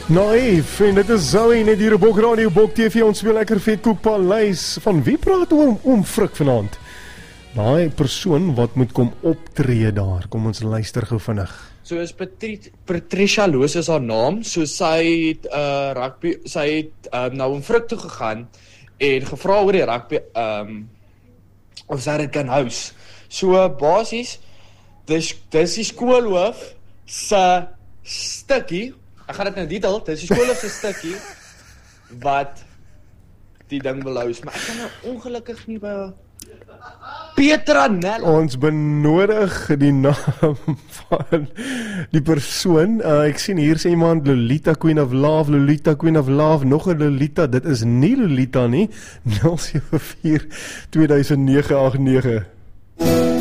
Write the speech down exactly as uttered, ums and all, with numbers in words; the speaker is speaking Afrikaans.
Naïef, en dit is Zoe net hier op Bok Radio, Bok T V, ons speel lekker Vetkoek Paleis. Van wie praat oom, oom Frik vanaand? Daai persoon wat moet kom optree daar, kom ons luister gou vinnig. So is Patri Patricia Loos is haar naam, so sy het uh, rugby, sy het uh, nou om Frik toe gegaan en gevra oor die rugby, um, of sy dit kan huis. So basies, dis, dis die skoolhoof se stukkie, ek gaan dit nou detail, dis die skoolhoof se stukkie, wat die ding wil huis, maar ek kan nou ongelukkig nie by Petra Nel. Ons benodig die naam van die persoon. Uh, ek sien hier sê iemand Lolita Queen of Love, Lolita Queen of Love, nog 'n Lolita. Dit is nie Lolita nie. nul sewe vier twee nege agt nege